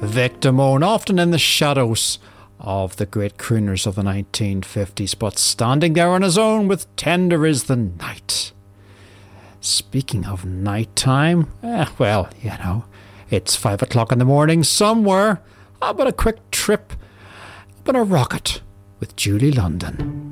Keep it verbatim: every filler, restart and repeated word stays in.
Vic Damone, often in the shadows of the great crooners of the nineteen fifties, but standing there on his own with Tender is the Night. Speaking of nighttime, eh, well, you know, it's five o'clock in the morning somewhere. How about a quick trip up in a rocket with Julie London?